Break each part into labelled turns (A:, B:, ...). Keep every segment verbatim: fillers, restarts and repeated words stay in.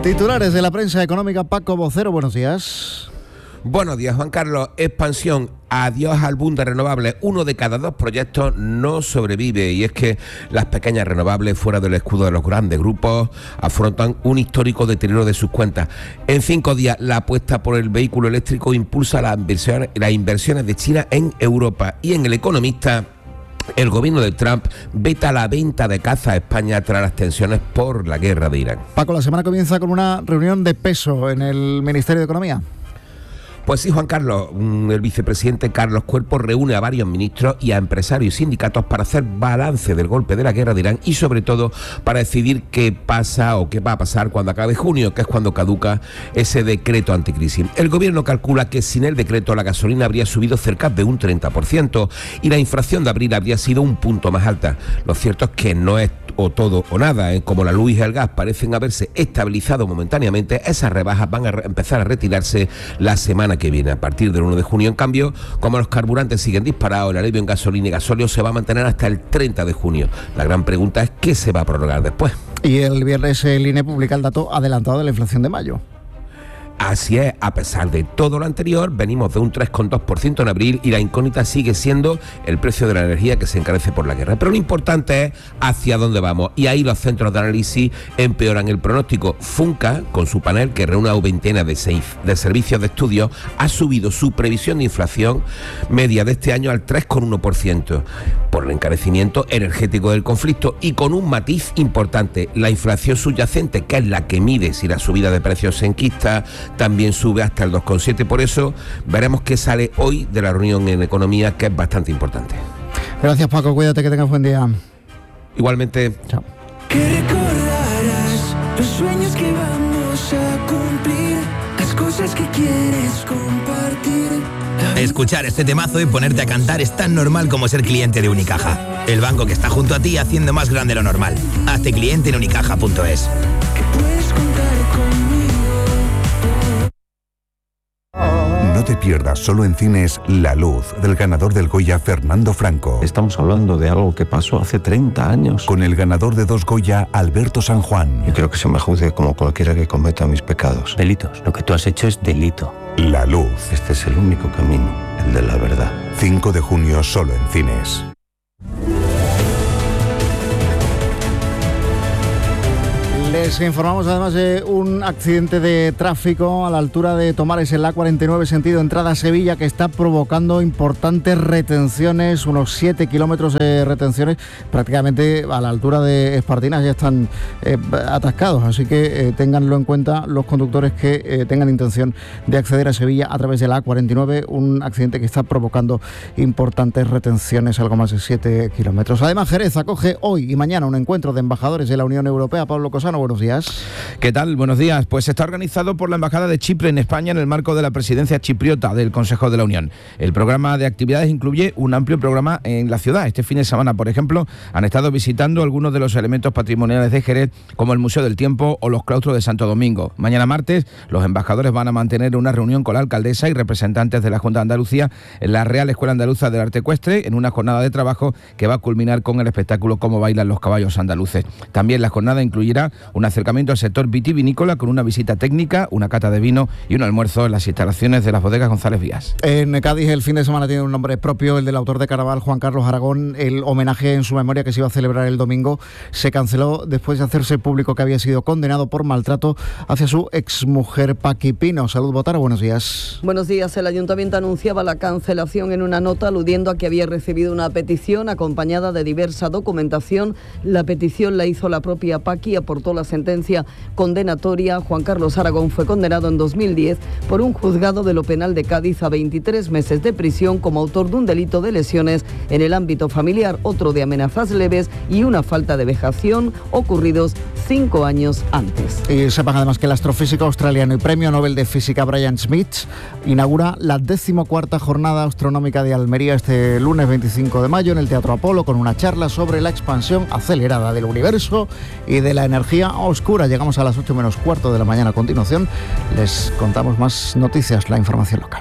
A: Titulares de la prensa económica, Paco Vocero, buenos días.
B: Buenos días, Juan Carlos. Expansión, adiós al boom de renovables. Uno de cada dos proyectos no sobrevive, y es que las pequeñas renovables, fuera del escudo de los grandes grupos, afrontan un histórico deterioro de sus cuentas. En cinco días, la apuesta por el vehículo eléctrico impulsa las inversiones, las inversiones de China en Europa. Y en El Economista, el gobierno de Trump veta la venta de caza a España tras las tensiones por la guerra de Irán.
A: Paco, la semana comienza con una reunión de peso en el Ministerio de Economía.
B: Pues sí, Juan Carlos, el vicepresidente Carlos Cuerpo reúne a varios ministros y a empresarios y sindicatos para hacer balance del golpe de la guerra de Irán y sobre todo para decidir qué pasa o qué va a pasar cuando acabe junio, que es cuando caduca ese decreto anticrisis. El gobierno calcula que sin el decreto la gasolina habría subido cerca de un treinta por ciento y la inflación de abril habría sido un punto más alta. Lo cierto es que no es o todo o nada, ¿eh? Como la luz y el gas parecen haberse estabilizado momentáneamente, esas rebajas van a re- empezar a retirarse la semana que viene. A partir del uno de junio, en cambio, como los carburantes siguen disparados, el alivio en gasolina y gasóleo se va a mantener hasta el treinta de junio. La gran pregunta es ¿qué se va a prorrogar después?
A: Y el viernes el I N E publica el dato adelantado de la inflación de mayo.
B: Así es, a pesar de todo lo anterior, venimos de un tres coma dos por ciento en abril y la incógnita sigue siendo el precio de la energía, que se encarece por la guerra. Pero lo importante es hacia dónde vamos, y ahí los centros de análisis empeoran el pronóstico. Funca, con su panel que reúne a una veintena de, seis, de servicios de estudio, ha subido su previsión de inflación media de este año al tres coma uno por ciento por el encarecimiento energético del conflicto, y con un matiz importante: la inflación subyacente, que es la que mide si la subida de precios se enquista, también sube hasta el dos coma siete. Por eso veremos qué sale hoy de la reunión en economía, que es bastante importante.
A: Gracias, Paco, cuídate, que tengas buen día.
B: Igualmente.
A: Chao.
C: Que recordarás los sueños que vamos a cumplir, las cosas que quieres compartir.
D: Escuchar este temazo y ponerte a cantar es tan normal como ser cliente de Unicaja, el banco que está junto a ti haciendo más grande lo normal. Hazte cliente en unicaja punto es.
C: Que puedes contar conmigo.
E: No te pierdas solo en cines La Luz, del ganador del Goya Fernando Franco.
F: Estamos hablando de algo que pasó hace treinta años.
E: Con el ganador de dos Goya, Alberto San Juan.
F: Yo creo que se me juzgue como cualquiera que cometa mis pecados.
G: Delitos. Lo que tú has hecho es delito.
E: La Luz.
F: Este es el único camino, el de la verdad.
E: cinco de junio solo en cines.
A: Les informamos además de un accidente de tráfico a la altura de Tomares en la A cuarenta y nueve sentido entrada a Sevilla, que está provocando importantes retenciones, unos siete kilómetros de retenciones, prácticamente a la altura de Espartinas ya están eh, atascados, así que eh, ténganlo en cuenta los conductores que eh, tengan intención de acceder a Sevilla a través de la A cuarenta y nueve, un accidente que está provocando importantes retenciones, algo más de siete kilómetros. Además, Jerez acoge hoy y mañana un encuentro de embajadores de la Unión Europea. Pablo Cosano, buenos días.
H: ¿Qué tal? Buenos días. Pues está organizado por la Embajada de Chipre en España en el marco de la presidencia chipriota del Consejo de la Unión. El programa de actividades incluye un amplio programa en la ciudad. Este fin de semana, por ejemplo, han estado visitando algunos de los elementos patrimoniales de Jerez, como el Museo del Tiempo o los claustros de Santo Domingo. Mañana martes, los embajadores van a mantener una reunión con la alcaldesa y representantes de la Junta de Andalucía en la Real Escuela Andaluza del Arte Ecuestre, en una jornada de trabajo que va a culminar con el espectáculo Cómo bailan los caballos andaluces. También la jornada incluirá un acercamiento al sector vitivinícola con una visita técnica, una cata de vino y un almuerzo en las instalaciones de las bodegas González Vías.
A: En Cádiz el fin de semana tiene un nombre propio, el del autor de Carnaval, Juan Carlos Aragón. El homenaje en su memoria, que se iba a celebrar el domingo, se canceló después de hacerse público que había sido condenado por maltrato hacia su exmujer Paqui Pino. Salud, Botaro, buenos días.
I: Buenos días. El Ayuntamiento anunciaba la cancelación en una nota aludiendo a que había recibido una petición acompañada de diversa documentación. La petición la hizo la propia Paqui y aportó la sentencia condenatoria. Juan Carlos Aragón fue condenado en dos mil diez por un juzgado de lo penal de Cádiz a veintitrés meses de prisión como autor de un delito de lesiones en el ámbito familiar, otro de amenazas leves y una falta de vejación ocurridos cinco años antes.
A: Y sepan además que el astrofísico australiano y premio Nobel de Física Brian Smith inaugura la decimocuarta jornada astronómica de Almería este lunes veinticinco de mayo en el Teatro Apolo, con una charla sobre la expansión acelerada del universo y de la energía oscura. Llegamos a las ocho menos cuarto de la mañana. A continuación les contamos más noticias, la información local.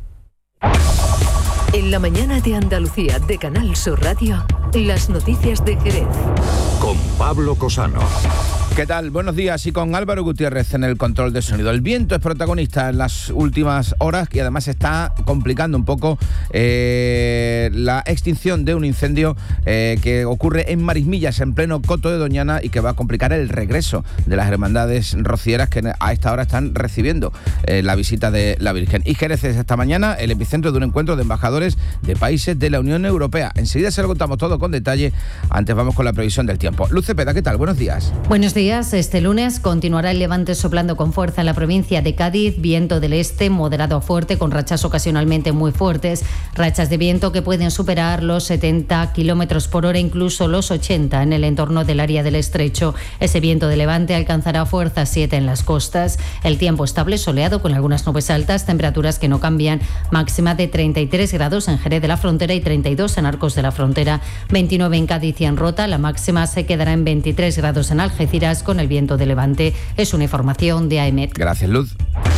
J: En la mañana de Andalucía de Canal Sur Radio, las noticias de Jerez.
E: Con Pablo Cosano.
H: ¿Qué tal? Buenos días. Y con Álvaro Gutiérrez en el control de sonido. El viento es protagonista en las últimas horas y además está complicando un poco eh, la extinción de un incendio eh, que ocurre en Marismillas, en pleno Coto de Doñana, y que va a complicar el regreso de las hermandades rocieras que a esta hora están recibiendo eh, la visita de la Virgen. Y Jerez es esta mañana el epicentro de un encuentro de embajadores de países de la Unión Europea. Enseguida se lo contamos todo con detalle. Antes vamos con la previsión del tiempo. Luz Cepeda, ¿qué tal? Buenos días.
K: Buenos días. Este lunes continuará el levante soplando con fuerza en la provincia de Cádiz, viento del este moderado a fuerte con rachas ocasionalmente muy fuertes, rachas de viento que pueden superar los setenta kilómetros por hora, incluso los ochenta en el entorno del área del estrecho. Ese viento de levante alcanzará fuerza siete en las costas. El tiempo estable soleado con algunas nubes altas, temperaturas que no cambian, máxima de treinta y tres grados en Jerez de la Frontera y treinta y dos en Arcos de la Frontera, veintinueve en Cádiz y en Rota. La máxima se quedará en veintitrés grados en Algeciras con el viento de levante. Es una información de A E M E T.
H: Gracias, Luz.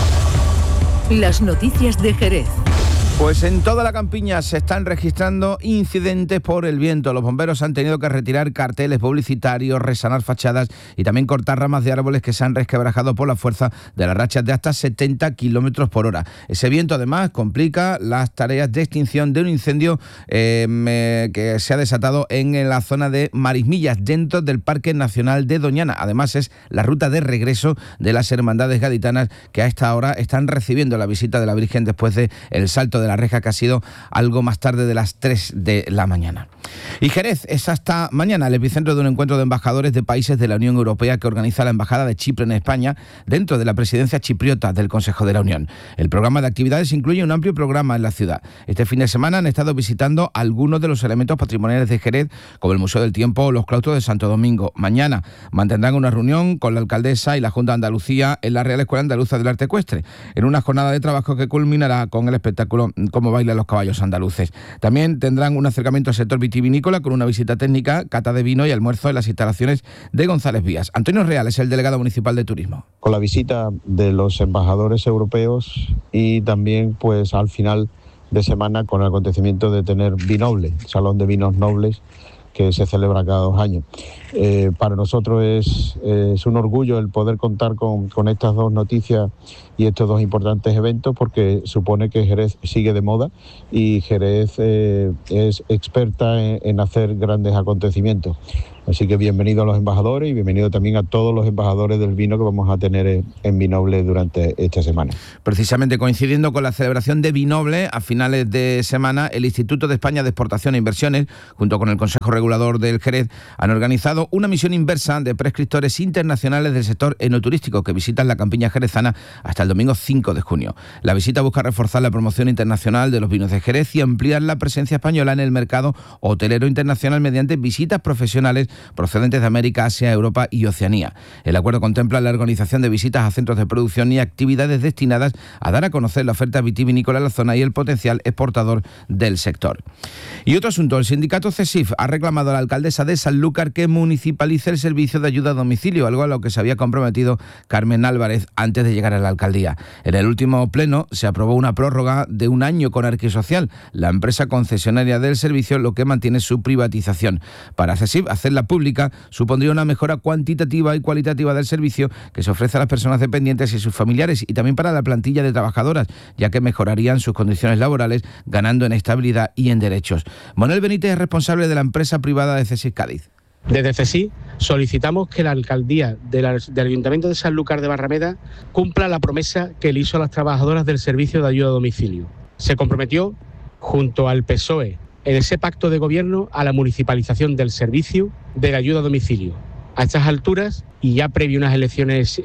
J: Las noticias de Jerez.
H: Pues en toda la campiña se están registrando incidentes por el viento. Los bomberos han tenido que retirar carteles publicitarios, resanar fachadas y también cortar ramas de árboles que se han resquebrajado por la fuerza de las rachas de hasta setenta kilómetros por hora. Ese viento además complica las tareas de extinción de un incendio eh, me, que se ha desatado en la zona de Marismillas, dentro del Parque Nacional de Doñana. Además es la ruta de regreso de las hermandades gaditanas que a esta hora están recibiendo la visita de la Virgen después del de salto de de la reja, que ha sido algo más tarde de las tres de la mañana. Y Jerez es hasta mañana el epicentro de un encuentro de embajadores de países de la Unión Europea que organiza la Embajada de Chipre en España dentro de la presidencia chipriota del Consejo de la Unión. El programa de actividades incluye un amplio programa en la ciudad. Este fin de semana han estado visitando algunos de los elementos patrimoniales de Jerez, como el Museo del Tiempo o los claustros de Santo Domingo. Mañana mantendrán una reunión con la alcaldesa y la Junta de Andalucía en la Real Escuela Andaluza del Arte Ecuestre, en una jornada de trabajo que culminará con el espectáculo Cómo bailan los caballos andaluces. También tendrán un acercamiento al sector vitivinícola con una visita técnica, cata de vino y almuerzo en las instalaciones de González Vías. Antonio Real es el delegado municipal de turismo.
L: Con la visita de los embajadores europeos y también pues al final de semana con el acontecimiento de tener Vinoble, Salón de Vinos Nobles, que se celebra cada dos años. Eh, para nosotros es, es un orgullo el poder contar con, con estas dos noticias y estos dos importantes eventos, porque supone que Jerez sigue de moda y Jerez eh, es experta en, en hacer grandes acontecimientos. Así que bienvenido a los embajadores y bienvenido también a todos los embajadores del vino que vamos a tener en, en Vinoble durante esta semana.
H: Precisamente coincidiendo con la celebración de Vinoble, a finales de semana, el Instituto de España de Exportación e Inversiones, junto con el Consejo Regulador del Jerez, han organizado una misión inversa de prescriptores internacionales del sector enoturístico que visitan la campiña jerezana hasta el domingo cinco de junio. La visita busca reforzar la promoción internacional de los vinos de Jerez y ampliar la presencia española en el mercado hotelero internacional mediante visitas profesionales procedentes de América, Asia, Europa y Oceanía. El acuerdo contempla la organización de visitas a centros de producción y actividades destinadas a dar a conocer la oferta vitivinícola en la zona y el potencial exportador del sector. Y otro asunto, el sindicato CESIF ha reclamado a la alcaldesa de Sanlúcar que municipalice el servicio de ayuda a domicilio, algo a lo que se había comprometido Carmen Álvarez antes de llegar a la alcaldía. En el último pleno se aprobó una prórroga de un año con Arquisocial, la empresa concesionaria del servicio, lo que mantiene su privatización. Para CESIF, hacerla pública supondría una mejora cuantitativa y cualitativa del servicio que se ofrece a las personas dependientes y sus familiares, y también para la plantilla de trabajadoras, ya que mejorarían sus condiciones laborales, ganando en estabilidad y en derechos. Manuel Benítez es responsable de la empresa privada de CESIF Cádiz.
M: Desde CESIF solicitamos que la alcaldía de la, del Ayuntamiento de Sanlúcar de Barrameda cumpla la promesa que le hizo a las trabajadoras del servicio de ayuda a domicilio. Se comprometió, junto al P S O E, en ese pacto de gobierno, a la municipalización del servicio de la ayuda a domicilio. A estas alturas, y ya previo a unas elecciones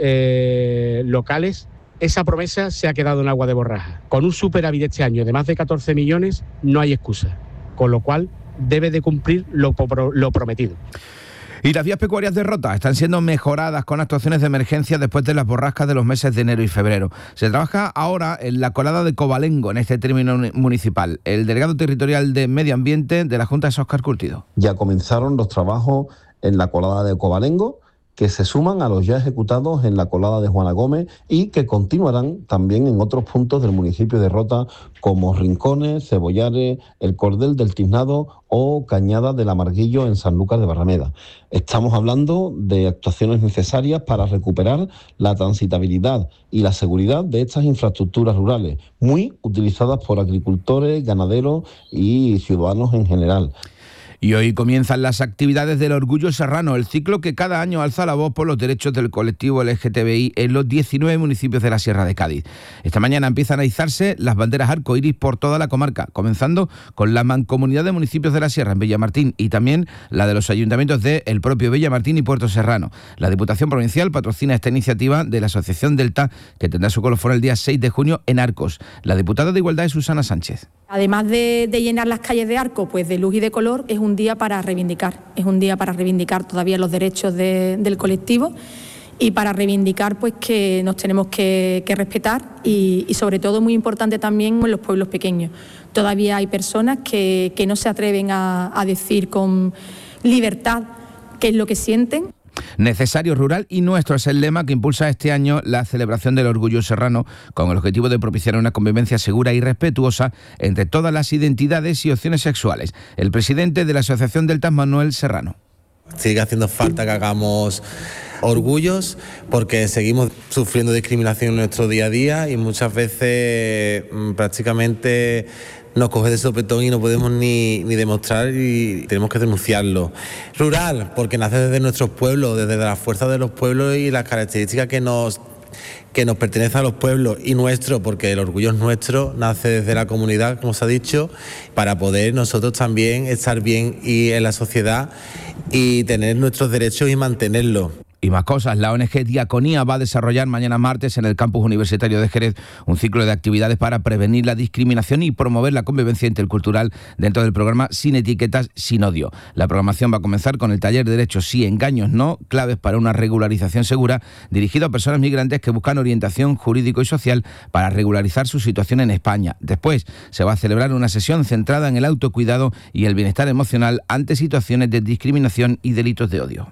M: eh, locales, esa promesa se ha quedado en agua de borraja. Con un superávit este año de más de catorce millones, no hay excusa, con lo cual debe de cumplir lo, lo prometido.
H: Y las vías pecuarias de Rota están siendo mejoradas con actuaciones de emergencia después de las borrascas de los meses de enero y febrero. Se trabaja ahora en la colada de Covalengo, en este término municipal. El delegado territorial de Medio Ambiente de la Junta es Óscar Curtido.
N: Ya comenzaron los trabajos en la colada de Covalengo, que se suman a los ya ejecutados en la colada de Juana Gómez y que continuarán también en otros puntos del municipio de Rota, como Rincones, Cebollares, El Cordel del Tiznado o Cañada del Amarguillo en Sanlúcar de Barrameda. Estamos hablando de actuaciones necesarias para recuperar la transitabilidad y la seguridad de estas infraestructuras rurales, muy utilizadas por agricultores, ganaderos y ciudadanos en general.
H: Y hoy comienzan las actividades del Orgullo Serrano, el ciclo que cada año alza la voz por los derechos del colectivo L G T B I en los diecinueve municipios de la Sierra de Cádiz. Esta mañana empiezan a izarse las banderas arcoíris por toda la comarca, comenzando con la mancomunidad de municipios de la Sierra en Villamartín y también la de los ayuntamientos de el propio Villamartín y Puerto Serrano. La Diputación Provincial patrocina esta iniciativa de la Asociación Delta, que tendrá su colofón el día seis de junio en Arcos. La diputada de Igualdad es Susana Sánchez.
O: Además de, de llenar las calles de Arcos pues de luz y de color, es un día para reivindicar, es un día para reivindicar todavía los derechos de, del colectivo y para reivindicar pues que nos tenemos que, que respetar y, y sobre todo muy importante también en los pueblos pequeños. Todavía hay personas que, que no se atreven a, a decir con libertad qué es lo que sienten.
H: Necesario, rural y nuestro es el lema que impulsa este año la celebración del Orgullo Serrano, con el objetivo de propiciar una convivencia segura y respetuosa entre todas las identidades y opciones sexuales. El presidente de la Asociación Delta, Manuel Serrano.
P: Sigue haciendo falta que hagamos orgullos porque seguimos sufriendo discriminación en nuestro día a día y muchas veces prácticamente nos coge de sopetón y no podemos ni, ni demostrar y tenemos que denunciarlo. Rural, porque nace desde nuestros pueblos, desde la fuerza de los pueblos y las características que nos, que nos pertenecen a los pueblos, y nuestro, porque el orgullo es nuestro, nace desde la comunidad, como se ha dicho, para poder nosotros también estar bien y en la sociedad y tener nuestros derechos y mantenerlos.
H: Y más cosas, la O N G Diaconía va a desarrollar mañana martes en el campus universitario de Jerez un ciclo de actividades para prevenir la discriminación y promover la convivencia intercultural dentro del programa Sin Etiquetas, Sin Odio. La programación va a comenzar con el taller de Derechos Sí, Engaños No, claves para una regularización segura, dirigido a personas migrantes que buscan orientación jurídico y social para regularizar su situación en España. Después se va a celebrar una sesión centrada en el autocuidado y el bienestar emocional ante situaciones de discriminación y delitos de odio.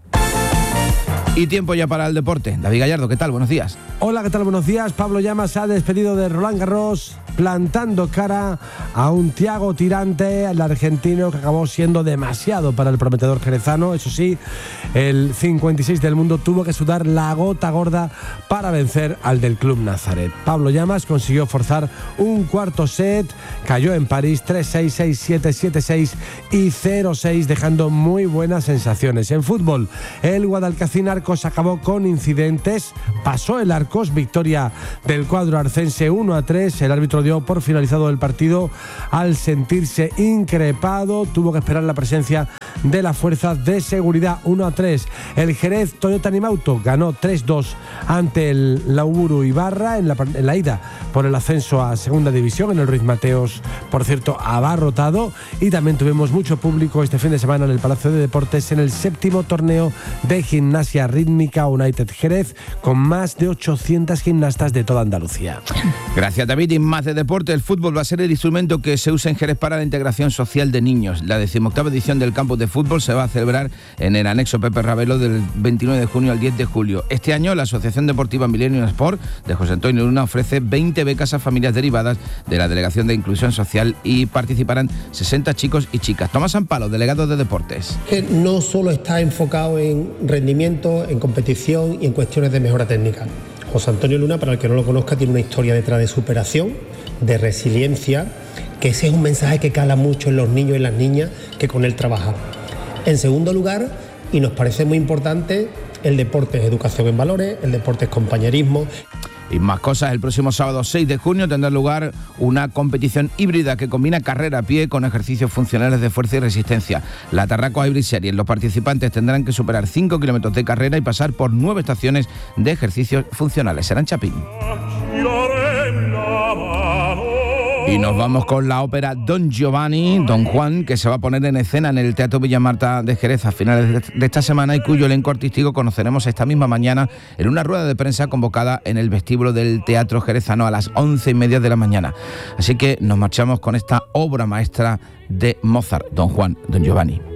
H: Y tiempo ya para el deporte. David Gallardo, ¿qué tal? Buenos días.
Q: Hola, ¿qué tal? Buenos días. Pablo Llama se ha despedido de Roland Garros plantando cara a un Thiago Tirante, el argentino que acabó siendo demasiado para el prometedor jerezano. Eso sí, el cincuenta y seis del mundo tuvo que sudar la gota gorda para vencer al del Club Nazaret. Pablo Llamas consiguió forzar un cuarto set, cayó en París tres seis, seis siete, siete seis y cero seis, dejando muy buenas sensaciones. En fútbol, el Guadalcacín Arcos acabó con incidentes, pasó el Arcos, victoria del cuadro arcense uno a tres, el árbitro dio por finalizado el partido al sentirse increpado, tuvo que esperar la presencia de las fuerzas de seguridad. Uno a tres, el Jerez Toyota Animauto ganó tres dos ante el Lauburu Ibarra en la, en la ida por el ascenso a segunda división en el Ruiz Mateos, por cierto, abarrotado, y también tuvimos mucho público este fin de semana en el Palacio de Deportes en el séptimo torneo de gimnasia rítmica United Jerez, con más de ochocientas gimnastas de toda Andalucía.
H: Gracias, David. Y más de deporte, el fútbol va a ser el instrumento que se usa en Jerez para la integración social de niños. La decimoctava edición del campus de fútbol se va a celebrar en el anexo Pepe Ravelo del veintinueve de junio al diez de julio. Este año la Asociación Deportiva Millennium Sport de José Antonio Luna ofrece veinte becas a familias derivadas de la Delegación de Inclusión Social y participarán sesenta chicos y chicas. Tomás Ampalo, delegado de Deportes.
R: Que no solo está enfocado en rendimiento, en competición y en cuestiones de mejora técnica. José Antonio Luna, para el que no lo conozca, tiene una historia detrás de superación, de resiliencia, que ese es un mensaje que cala mucho en los niños y las niñas que con él trabajan. En segundo lugar, y nos parece muy importante, el deporte es educación en valores, el deporte es compañerismo.
H: Y más cosas, el próximo sábado seis de junio tendrá lugar una competición híbrida que combina carrera a pie con ejercicios funcionales de fuerza y resistencia. La Tarraco Hybrid Series. Los participantes tendrán que superar cinco kilómetros de carrera y pasar por nueve estaciones de ejercicios funcionales. Será en Chapín. Y nos vamos con la ópera Don Giovanni, Don Juan, que se va a poner en escena en el Teatro Villamarta de Jerez a finales de esta semana y cuyo elenco artístico conoceremos esta misma mañana en una rueda de prensa convocada en el vestíbulo del Teatro Jerezano a las once y media de la mañana. Así que nos marchamos con esta obra maestra de Mozart, Don Juan, Don Giovanni.